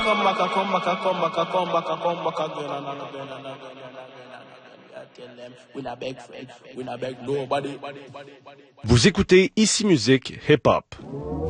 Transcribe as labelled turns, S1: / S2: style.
S1: again and again and again. I tell them, we not beg friend, we not beg nobody.
S2: Vous écoutez Ici Musique Hip Hop.